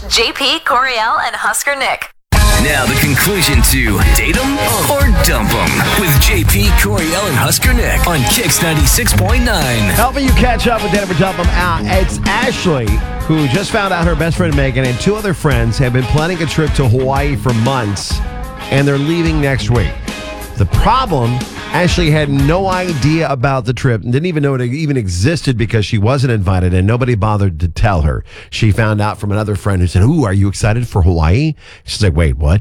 JP, Coriel, and Husker Nick. Now the conclusion to Date 'em or Dump 'em with JP, Coriel, and Husker Nick on Kix 96.9. Helping you catch up with Date 'em or Dump 'em out. It's Ashley, who just found out her best friend Megan and two other friends have been planning a trip to Hawaii for months, and they're leaving next week. The problem, Ashley had no idea about the trip and didn't even know it even existed because she wasn't invited and nobody bothered to tell her. She found out from another friend who said, "Ooh, are you excited for Hawaii?" She's like, "Wait, what?"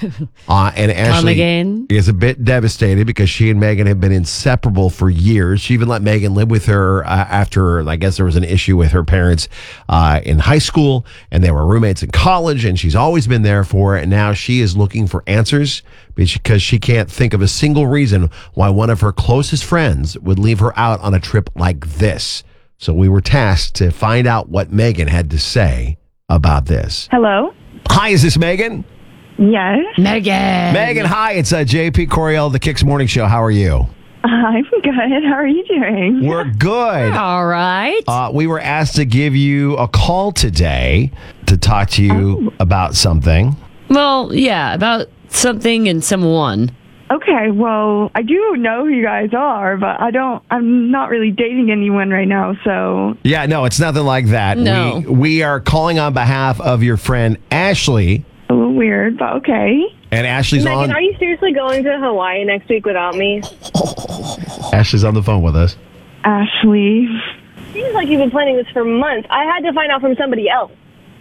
And Ashley is a bit devastated because she and Megan have been inseparable for years. She even let Megan live with her after, I guess, there was an issue with her parents in high school, and they were roommates in college, and she's always been there for her. And now she is looking for answers because she can't think of a single reason why one of her closest friends would leave her out on a trip like this. So we were tasked to find out what Megan had to say about this. Hello? Hi, is this Megan? Yes. Megan, hi. It's JP Coriel, the Kix Morning Show. How are you? I'm good. How are you doing? We're good. All right. We were asked to give you a call today to talk to you about something. Well, yeah, about something and someone. Okay, well, I do know who you guys are, but I'm not really dating anyone right now, so. Yeah, no, it's nothing like that. No. We are calling on behalf of your friend Ashley. A little weird, but okay. And Ashley's Megan, are you seriously going to Hawaii next week without me? Ashley's on the phone with us. Ashley, Seems like you've been planning this for months. I had to find out from somebody else.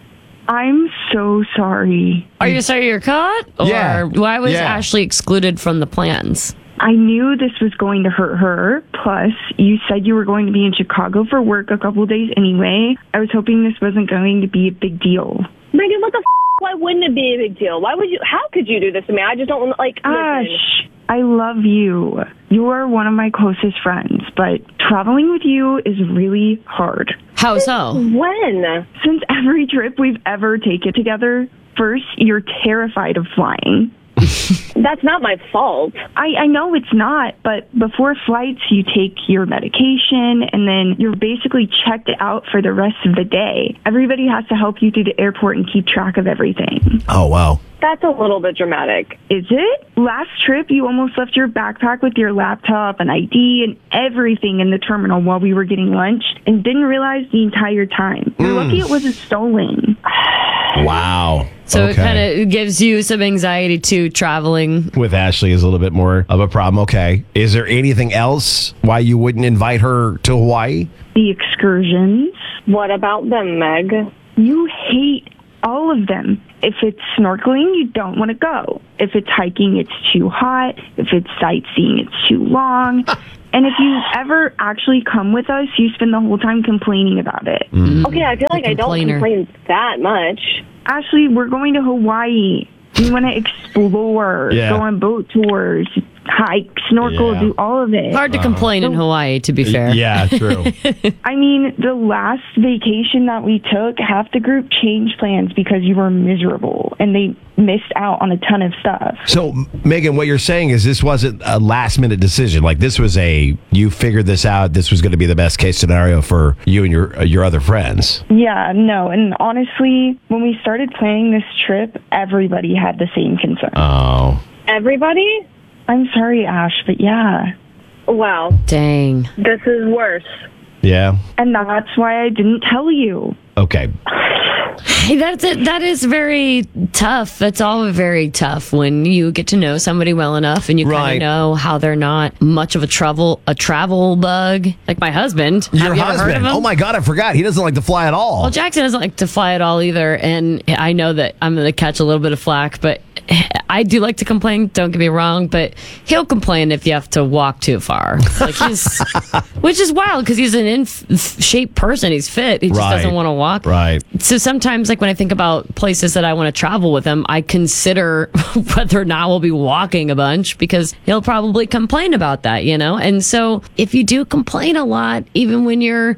I'm so sorry. Are you sorry you're caught? Or Yeah. why was Yeah. Ashley excluded from the plans? I knew this was going to hurt her. Plus, you said you were going to be in Chicago for work a couple of days anyway. I was hoping this wasn't going to be a big deal. Megan, what the f***? Why wouldn't it be a big deal? Why would you? How could you do this to me? I just don't like. Listen. Ash, I love you. You are one of my closest friends, but traveling with you is really hard. How so? When? Since every trip we've ever taken together, first, you're terrified of flying. That's not my fault. I know it's not, but before flights, you take your medication, and then you're basically checked out for the rest of the day. Everybody has to help you through the airport and keep track of everything. Oh, wow. That's a little bit dramatic. Is it? Last trip, you almost left your backpack with your laptop and ID and everything in the terminal while we were getting lunch and didn't realize the entire time. You're lucky it wasn't stolen. Wow. So Okay. it kind of gives you some anxiety too, traveling. With Ashley is a little bit more of a problem. Okay. Is there anything else why you wouldn't invite her to Hawaii? The excursions. What about them, Meg? You hate all of them. If it's snorkeling, you don't want to go. If it's hiking, it's too hot. If it's sightseeing, it's too long. And if you ever actually come with us, you spend the whole time complaining about it. Okay, I feel like I don't complainer. complain that much. Ashley, we're going to Hawaii. We want to explore, Yeah. go on boat tours, hike, snorkel, Yeah. do all of it. Hard to complain in Hawaii, to be fair. Yeah, true. I mean, the last vacation that we took, half the group changed plans because you were miserable and they missed out on a ton of stuff. So, Megan, what you're saying is this wasn't a last minute decision. Like this was you figured this out. This was going to be the best case scenario for you and your other friends. Yeah, no. And honestly, when we started planning this trip, everybody had the same concern. Oh. Everybody? I'm sorry, Ash, but yeah. Wow, Dang. this is worse. Yeah. And that's why I didn't tell you. Okay. Hey, that's it. That is very tough. That's all very tough when you get to know somebody well enough and you kind Right. of know how they're not much of a travel bug. Like my husband. Your Have you ever heard husband. of him? Oh my God, I forgot. He doesn't like to fly at all. Well, Jackson doesn't like to fly at all either, and I know that I'm going to catch a little bit of flack, but I do like to complain, don't get me wrong, but he'll complain if you have to walk too far. Like which is wild because he's an in-shape person. He's fit. He just Right. doesn't want to walk. Right. So sometimes, like when I think about places that I want to travel with him, I consider whether or not we'll be walking a bunch because he'll probably complain about that, you know? And so if you do complain a lot, even when you're just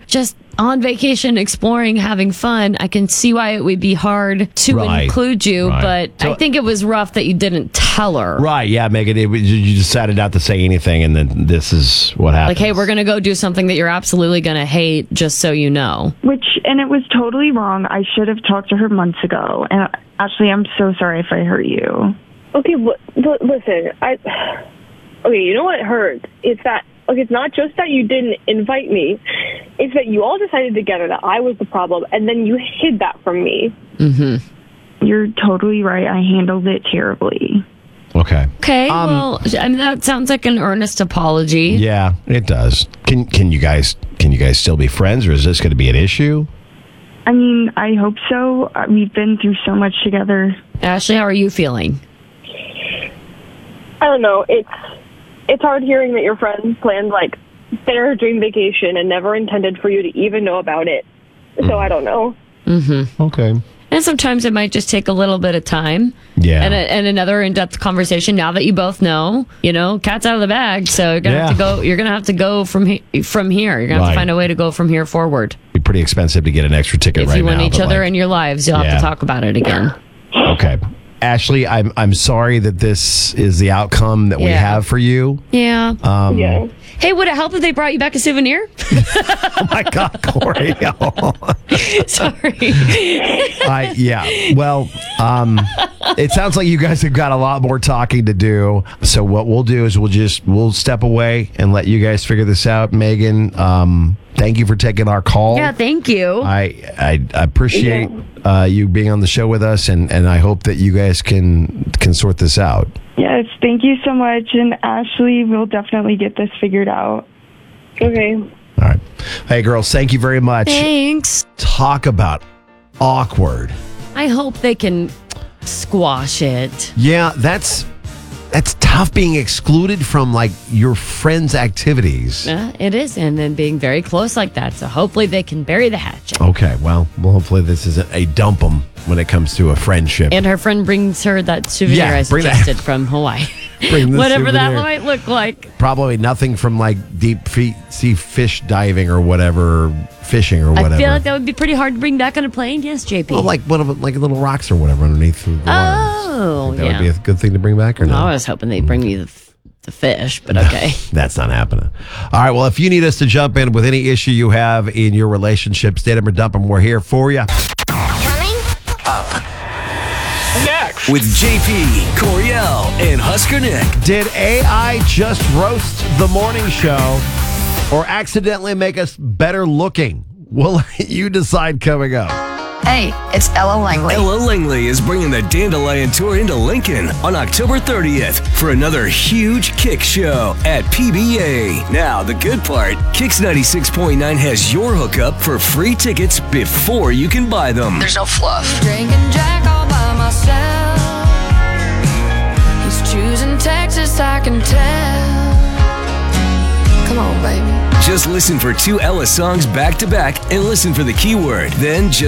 on vacation, exploring, having fun. I can see why it would be hard to Right. include you, Right. but I think it was rough that you didn't tell her. Right, yeah, Megan, you decided not to say anything, and then this is what happened. Like, hey, we're going to go do something that you're absolutely going to hate, just so you know. And it was totally wrong. I should have talked to her months ago. And Ashley, I'm so sorry if I hurt you. Okay, listen, okay, you know what hurts? It's that, okay, it's not just that you didn't invite me. It's that you all decided together that I was the problem, and then you hid that from me. Mm-hmm. You're totally right. I handled it terribly. Okay. Okay, well, I mean, that sounds like an earnest apology. Yeah, it does. Can you guys still be friends, or is this going to be an issue? I mean, I hope so. We've been through so much together. Ashley, how are you feeling? I don't know. It's hard hearing that your friends planned like their dream vacation and never intended for you to even know about it. So I don't know. Mm-hmm. Okay. And sometimes it might just take a little bit of time. Yeah. And another in-depth conversation. Now that you both know, cat's out of the bag. So you're gonna have to go. You're gonna have to go from here. You're gonna have to find a way to go from here forward. Be pretty expensive to get an extra ticket If right now. you want each but, other like, in your lives, you'll have to talk about it again. Okay. Ashley, I'm sorry that this is the outcome that we have for you. Yeah. Yeah. Hey, would it help if they brought you back a souvenir? Oh my God, Corey. Sorry. Well, it sounds like you guys have got a lot more talking to do. So what we'll do is we'll step away and let you guys figure this out. Megan, thank you for taking our call. Yeah, thank you. I appreciate you being on the show with us, and I hope that you guys can sort this out. Yes, thank you so much. And Ashley, we'll definitely get this figured out. Okay. All right. Hey, girls, thank you very much. Thanks. Talk about awkward. I hope they can squash it. Yeah, that's tough being excluded from like your friends' activities. It is, and then being very close like that. So hopefully they can bury the hatchet. Okay, well, hopefully this isn't a dump 'em when it comes to a friendship. And her friend brings her that souvenir I bring that. suggested from Hawaii. Bring the Whatever that souvenir. might look like. Probably nothing from like deep sea fish diving or whatever, fishing or whatever. I feel like that would be pretty hard to bring back on a plane. Yes, JP. Well, like little rocks or whatever underneath the water. Oh, that yeah. would be a good thing to bring back or I not? was hoping they'd bring me the fish, but okay. That's not happening. All right, well, if you need us to jump in with any issue you have in your relationship, state 'em or dump 'em, we're here for you. With JP, Coriel, and Husker Nick. Did AI just roast the morning show or accidentally make us better looking? We'll let you decide coming up. Hey, it's Ella Langley. Ella Langley is bringing the Dandelion Tour into Lincoln on October 30th for another huge Kick show at PBA. Now, the good part, Kicks 96.9 has your hookup for free tickets before you can buy them. There's no fluff. Drinking Jack all by myself. He's choosing Texas, I can tell. Come on, baby. Just listen for 2 Ella songs back to back and listen for the keyword. Then just